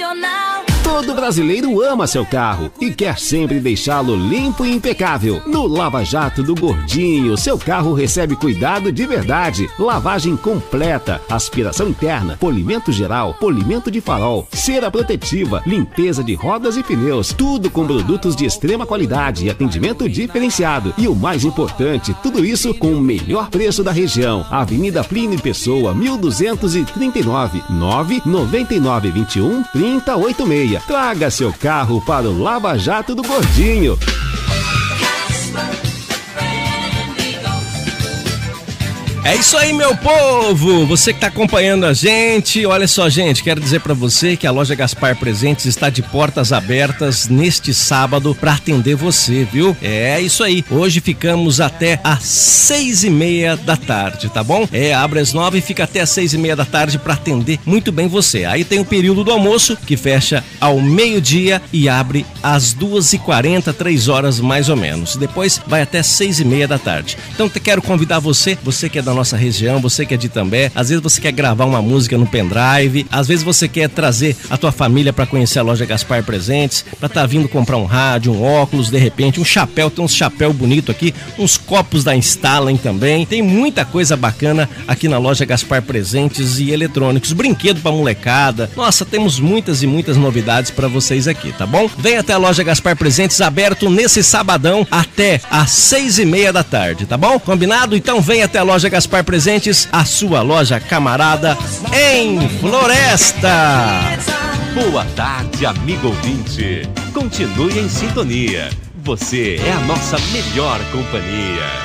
nacional. Todo brasileiro ama seu carro e quer sempre deixá-lo limpo e impecável. No Lava Jato do Gordinho, seu carro recebe cuidado de verdade. Lavagem completa, aspiração interna, polimento geral, polimento de farol, cera protetiva, limpeza de rodas e pneus. Tudo com produtos de extrema qualidade e atendimento diferenciado. E o mais importante, tudo isso com o melhor preço da região. Avenida Plínio Pessoa, 1239, 99921 3086. Traga seu carro para o Lava Jato do Gordinho. É isso aí, meu povo! Você que está acompanhando a gente, olha só, gente, quero dizer para você que a loja Gaspar Presentes está de portas abertas neste sábado para atender você, viu? É isso aí. Hoje ficamos até às 6:30 da tarde, tá bom? Abre às 9 e fica até às 6:30 da tarde para atender muito bem você. Aí tem o período do almoço que fecha ao meio-dia e abre às 2h40, 3 horas mais ou menos. Depois vai até 6:30 da tarde. Então quero convidar você que é da nossa região, você que é de Itambé, às vezes você quer gravar uma música no pendrive, às vezes você quer trazer a tua família para conhecer a loja Gaspar Presentes, para estar vindo comprar um rádio, um óculos, de repente um chapéu, tem uns chapéu bonito aqui, uns copos da Instalem também, tem muita coisa bacana aqui na loja Gaspar Presentes e eletrônicos, brinquedo para molecada, nossa, temos muitas e muitas novidades para vocês aqui, tá bom? Vem até a loja Gaspar Presentes, aberto nesse sabadão até às 6:30 da tarde, tá bom? Combinado? Então vem até a loja Gaspar Presentes, a sua loja camarada em Floresta. Boa tarde, amigo ouvinte. Continue em sintonia. Você é a nossa melhor companhia.